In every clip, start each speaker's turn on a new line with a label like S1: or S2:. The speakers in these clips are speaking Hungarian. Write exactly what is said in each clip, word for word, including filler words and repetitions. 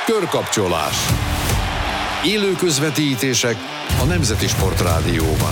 S1: Körkapcsolás. Élő közvetítések a Nemzeti Sportrádióban.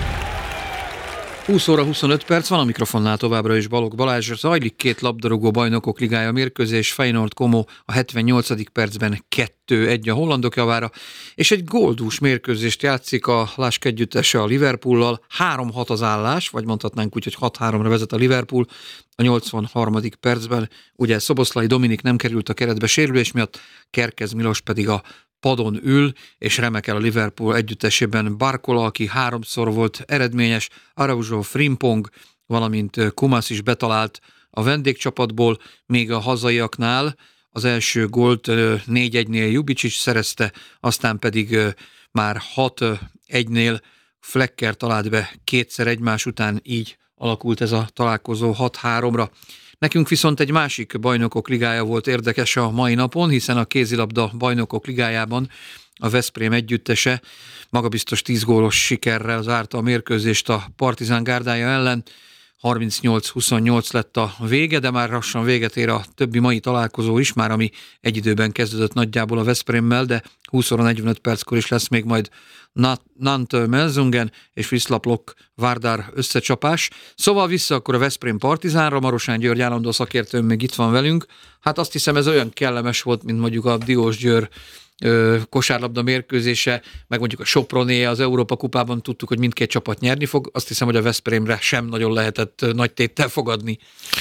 S2: húsz óra huszonöt perc van, a mikrofonnál továbbra is Balogh Balázs. Zajlik két labdarúgó bajnokok ligája mérkőzés, Feyenoord Como a hetvennyolcadik percben kettő egy a hollandok javára, és egy góldús mérkőzést játszik a Lask együttese a Liverpoollal. három hat az állás, vagy mondhatnánk úgy, hogy hat háromra vezet a Liverpool a nyolcvanharmadik percben. Ugye Szoboszlai Dominik nem került a keretbe sérülés miatt, Kerkez Milos pedig a padon ül, és remekel a Liverpool együttesében Barcola, aki háromszor volt eredményes, Araujo, Frimpong, valamint Kumas is betalált a vendégcsapatból, még a hazaiaknál az első gólt négy egynél Jubicic szerezte, aztán pedig már hat egynél Flecker talált be kétszer egymás után, így alakult ez a találkozó hat háromra. Nekünk viszont egy másik bajnokok ligája volt érdekes a mai napon, hiszen a kézilabda bajnokok ligájában a Veszprém együttese magabiztos tíz gólos sikerrel zárta a mérkőzést a Partizán gárdája ellen. harmincnyolc huszonnyolc lett a vége, de már lassan véget ér a többi mai találkozó is, már ami egy időben kezdődött nagyjából a Veszprémmel, de húsz óra negyvenöt perckor is lesz még majd Nantes Melsungen és Wisla-Plock Vardar összecsapás. Szóval vissza akkor a Veszprém Partizánra, Marosán György állandó szakértőm még itt van velünk. Hát azt hiszem, ez olyan kellemes volt, mint mondjuk a Diósgyőr ö, kosárlabda mérkőzése, meg mondjuk a Soproné az Európa kupában tudtuk, hogy mindkét csapat nyerni fog. Azt hiszem, hogy a Veszprémre sem nagyon lehetett nagy téttel fogadni.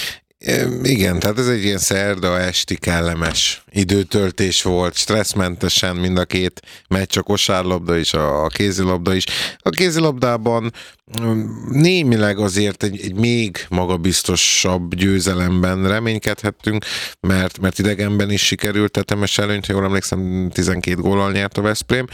S3: Igen, tehát ez egy ilyen szerda esti kellemes időtöltés volt, stresszmentesen mind a két meccs, a kosárlabda és a kézilabda is. A kézilabdában némileg azért egy, egy még magabiztosabb győzelemben reménykedhettünk, mert, mert idegenben is sikerült tetemes előnyt, ha jól emlékszem, tizenkét góllal nyert a Veszprém.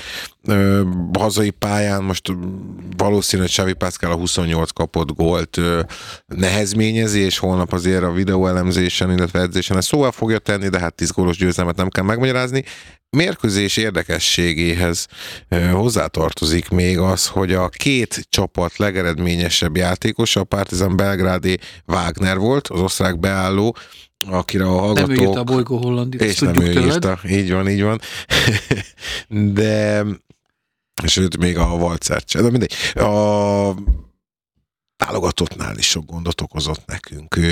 S3: Hazai pályán most valószínű, hogy Xavi Pascal a huszonnyolc kapott gólt nehezményezi, és holnap azért a videóelemzésen, illetve edzésen ezt szóval fogja tenni, de hát tíz gólos győzelmet nem kell megmagyarázni. Mérkőzés érdekességéhez hozzátartozik még az, hogy a két csapat legeredményesebb játékosa, a Partizan Belgrádé Wagner volt, az osztrák beálló, akire a hallgatók... Nem ő írta
S2: a Bolygó Hollandit,
S3: és nem ő írta, így van, így van. De... sőt, még a Valcert sem, de mindegy. A válogatottnál is sok gondot okozott nekünk.